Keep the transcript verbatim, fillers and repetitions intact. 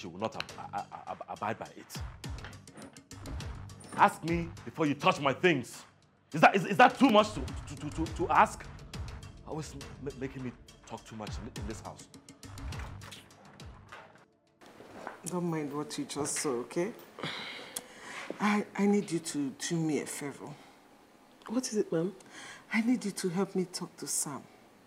she will not ab ab ab abide by it. Ask me before you touch my things. Is that, is, is that too much to, to, to, to ask? Always making me talk too much in, in this house. Don't mind what you just saw, okay? I, I need you to do me a favor. What is it, ma'am? I need you to help me talk to Sam.